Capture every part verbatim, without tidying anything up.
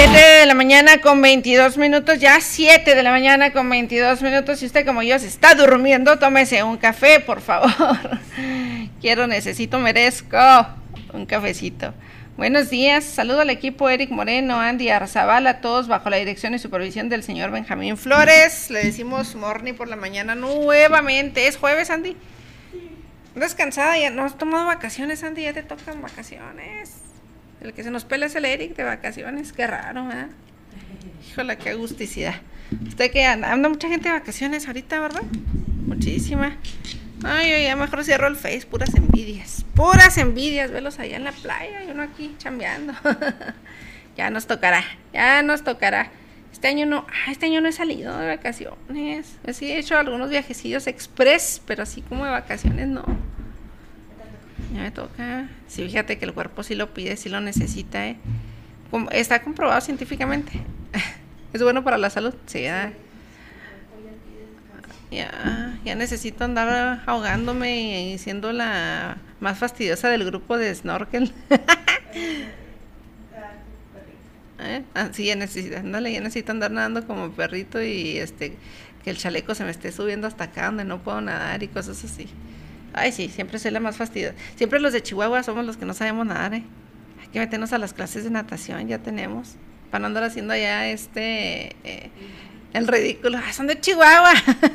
siete de la mañana con veintidós minutos, ya siete de la mañana con veintidós minutos. Si usted como yo se está durmiendo, tómese un café, por favor. Quiero, necesito, merezco un cafecito. Buenos días, saludo al equipo Eric Moreno, Andy Arzabala, todos bajo la dirección y supervisión del señor Benjamín Flores. Le decimos morning por la mañana nuevamente. ¿Es jueves, Andy? ¿Andas cansada? ¿Ya no has tomado vacaciones, Andy? ¿Ya te tocan vacaciones? El que se nos pela es el Eric de vacaciones, qué raro, ¿eh? Híjole, qué agusticidad. Usted que anda, anda mucha gente de vacaciones ahorita, ¿verdad? Muchísima. Ay, ay, ya mejor cierro el Face, puras envidias. Puras envidias, velos allá en la playa y uno aquí chambeando. Ya nos tocará, ya nos tocará. Este año no, ah, este año no he salido de vacaciones. Sí he hecho algunos viajecillos express, pero así como de vacaciones no. Ya me toca. Sí, fíjate que el cuerpo sí lo pide, sí lo necesita, ¿eh? Está comprobado científicamente. Es bueno para la salud, sí, ya. Ya, ya necesito andar ahogándome y siendo la más fastidiosa del grupo de snorkel. ¿Eh? Ah, sí, ya necesito, ándale, ya necesito andar nadando como perrito y este que el chaleco se me esté subiendo hasta acá donde no puedo nadar y cosas así. Ay, sí, siempre soy la más fastidiosa. Siempre los de Chihuahua somos los que no sabemos nadar, ¿eh? Hay que meternos a las clases de natación, ya tenemos. Para no andar haciendo allá este... Eh, el ridículo. Ah, son de Chihuahua.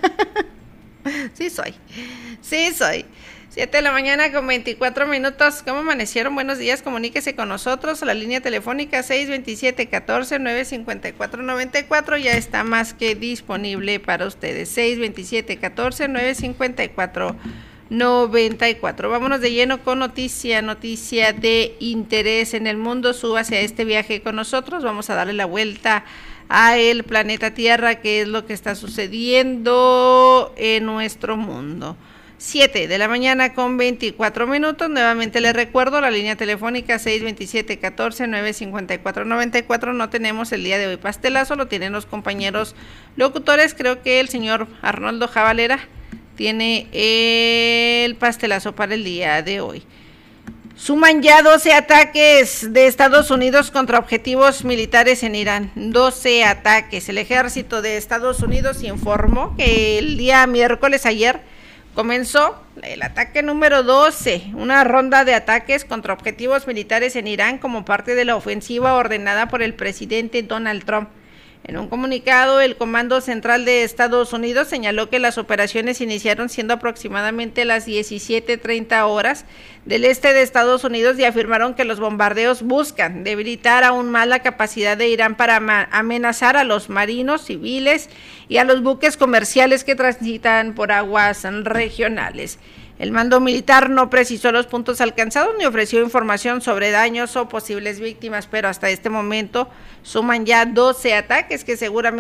Sí soy. Sí soy. siete de la mañana con veinticuatro minutos. ¿Cómo amanecieron? Buenos días. Comuníquese con nosotros a la línea telefónica seis veintisiete, catorce, nueve cincuenta y cuatro, noventa y cuatro. Ya está más que disponible para ustedes. seis veintisiete, catorce, nueve cincuenta y cuatro, noventa y cuatro. Vámonos de lleno con noticia, noticia de interés en el mundo. Súbase a este viaje con nosotros. Vamos a darle la vuelta a el planeta Tierra, qué es lo que está sucediendo en nuestro mundo. siete de la mañana con veinticuatro minutos. Nuevamente les recuerdo la línea telefónica seis veintisiete, catorce, nueve cincuenta y cuatro, noventa y cuatro. No tenemos el día de hoy pastelazo, lo tienen los compañeros locutores. Creo que el señor Arnoldo Jabalera tiene el pastelazo para el día de hoy. Suman ya doce ataques de Estados Unidos contra objetivos militares en Irán. doce ataques. El ejército de Estados Unidos informó que el día miércoles ayer comenzó el ataque número doce, una ronda de ataques contra objetivos militares en Irán como parte de la ofensiva ordenada por el presidente Donald Trump. En un comunicado, el Comando Central de Estados Unidos señaló que las operaciones iniciaron siendo aproximadamente las diecisiete treinta horas del este de Estados Unidos y afirmaron que los bombardeos buscan debilitar aún más la capacidad de Irán para amenazar a los marinos civiles y a los buques comerciales que transitan por aguas regionales. El mando militar no precisó los puntos alcanzados ni ofreció información sobre daños o posibles víctimas, pero hasta este momento suman ya doce ataques que seguramente